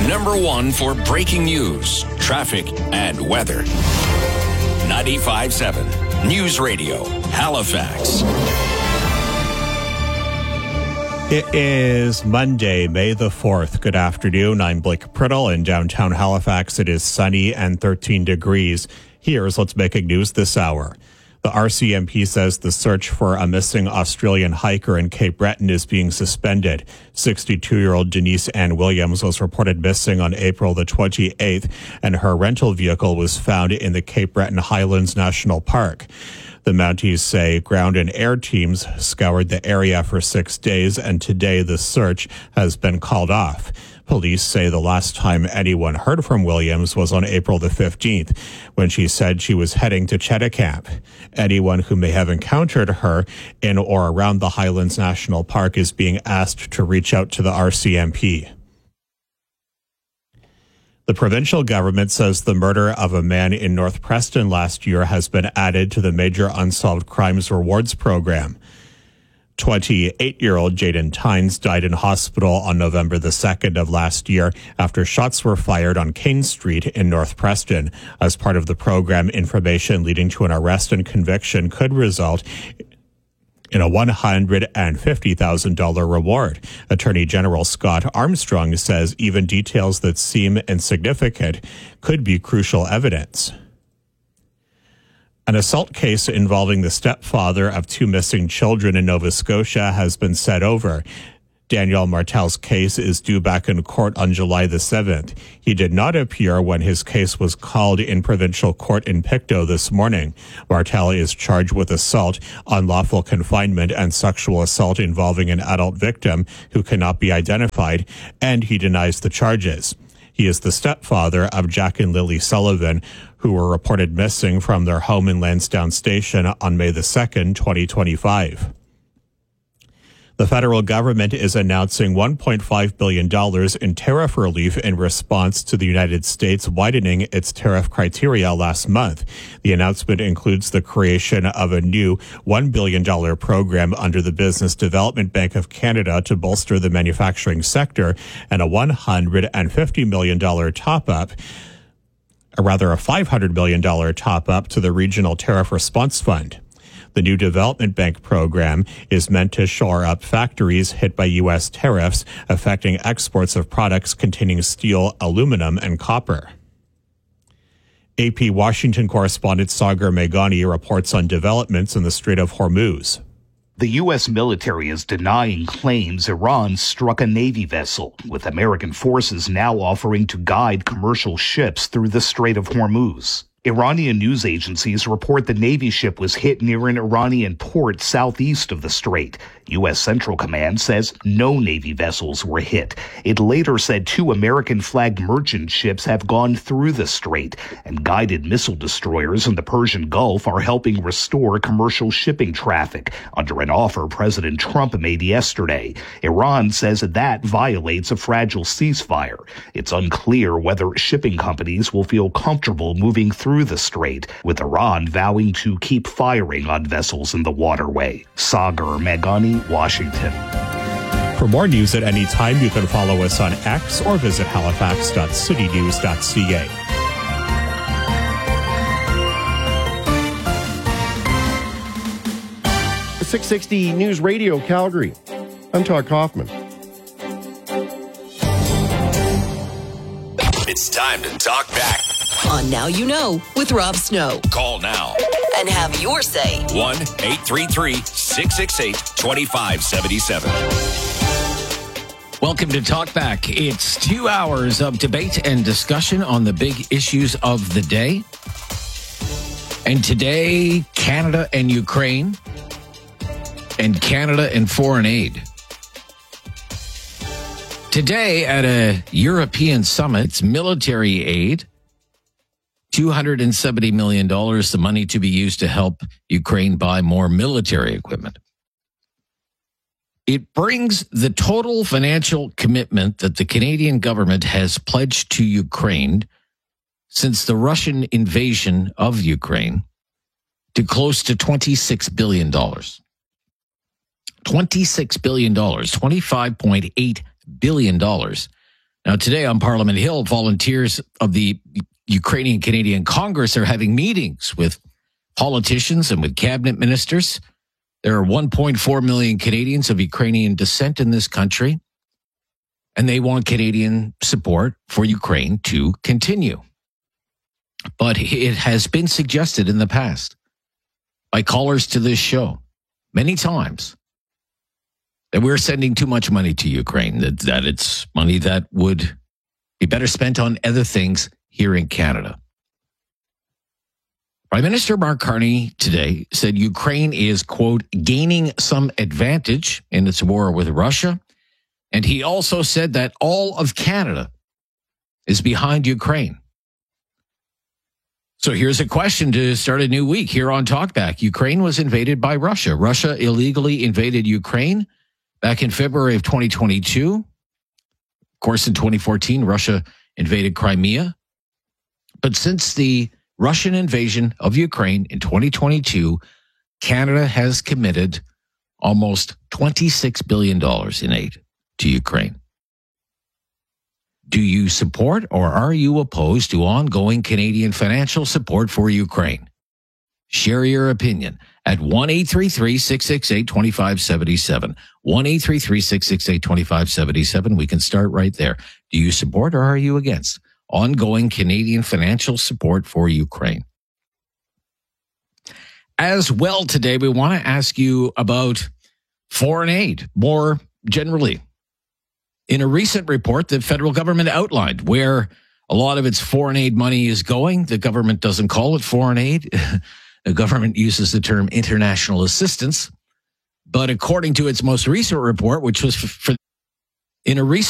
#1 for breaking news, traffic, and weather. 95.7 News Radio, Halifax. It is Monday, May the 4th. Good afternoon. I'm Blake Priddle. In downtown Halifax, it is sunny and 13 degrees. Here's what's making news this hour. The RCMP says the search for a missing Australian hiker in Cape Breton is being suspended. 62-year-old Denise Ann Williams was reported missing on April the 28th, and her rental vehicle was found in the Cape Breton Highlands National Park. The Mounties say ground and air teams scoured the area for 6 days, and today the search has been called off. Police say the last time anyone heard from Williams was on April the 15th, when she said she was heading to Cheticamp. Anyone who may have encountered her in or around the Highlands National Park is being asked to reach out to the RCMP. The provincial government says the murder of a man in North Preston last year has been added to the Major Unsolved Crimes Rewards program. 28-year-old Jaden Tynes died in hospital on November the 2nd of last year after shots were fired on Kane Street in North Preston. As part of the program, information leading to an arrest and conviction could result in a $150,000 reward. Attorney General Scott Armstrong says even details that seem insignificant could be crucial evidence. An assault case involving the stepfather of 2 missing children in Nova Scotia has been set over. Daniel Martel's case is due back in court on July the 7th. He did not appear when his case was called in provincial court in Pictou this morning. Martel is charged with assault, unlawful confinement, and sexual assault involving an adult victim who cannot be identified, and he denies the charges. He is the stepfather of Jack and Lily Sullivan, who were reported missing from their home in Lansdowne Station on May the 2nd, 2025. The federal government is announcing $1.5 billion in tariff relief in response to the United States widening its tariff criteria last month. The announcement includes the creation of a new $1 billion program under the Business Development Bank of Canada to bolster the manufacturing sector, and a $150 million top-up, or rather a $500 million top-up to the Regional Tariff Response Fund. The new development bank program is meant to shore up factories hit by U.S. tariffs affecting exports of products containing steel, aluminum, and copper. AP Washington correspondent Sagar Meghani reports on developments in the Strait of Hormuz. The U.S. military is denying claims Iran struck a Navy vessel, with American forces now offering to guide commercial ships through the Strait of Hormuz. Iranian news agencies report the Navy ship was hit near an Iranian port southeast of the strait. U.S. Central Command says no Navy vessels were hit. It later said 2 American-flagged merchant ships have gone through the strait, and guided missile destroyers in the Persian Gulf are helping restore commercial shipping traffic under an offer President Trump made yesterday. Iran says that violates a fragile ceasefire. It's unclear whether shipping companies will feel comfortable moving through the strait, with Iran vowing to keep firing on vessels in the waterway. Sagar Meghani, Washington. For more news at any time, you can follow us on X or visit halifax.citynews.ca. The 660 News Radio Calgary. I'm Todd Kaufman. It's time to talk back. On Now You Know with Rob Snow. Call now And have your say. 1-833-668-2577. Welcome to Talk Back. It's 2 hours of debate and discussion on the big issues of the day. And today, Canada and Ukraine, and Canada and foreign aid. Today, at a European summit, it's military aid, $270 million, the money to be used to help Ukraine buy more military equipment. It brings the total financial commitment that the Canadian government has pledged to Ukraine since the Russian invasion of Ukraine to close to $26 billion. $26 billion, $25.8 billion Now, today on Parliament Hill, volunteers of the Ukrainian Canadian Congress are having meetings with politicians and with cabinet ministers. There are 1.4 million Canadians of Ukrainian descent in this country, and they want Canadian support for Ukraine to continue. But it has been suggested in the past by callers to this show many times that we're sending too much money to Ukraine, that it's money that would be better spent on other things here in Canada. Prime Minister Mark Carney today said Ukraine is, quote, gaining some advantage in its war with Russia. And he also said that all of Canada is behind Ukraine. So here's a question to start a new week here on Talkback. Ukraine was invaded by Russia. Russia illegally invaded Ukraine back in February of 2022. Of course, in 2014, Russia invaded Crimea. But since the Russian invasion of Ukraine in 2022, Canada has committed almost $26 billion in aid to Ukraine. Do you support or are you opposed to ongoing Canadian financial support for Ukraine? Share your opinion at 1-833-668-2577. 1-833-668-2577. We can start right there. Do you support or are you against ongoing Canadian financial support for Ukraine? As well today, we want to ask you about foreign aid more generally. In a recent report, the federal government outlined where a lot of its foreign aid money is going. The government doesn't call it foreign aid. The government uses the term international assistance. But according to its most recent report, which was in a recent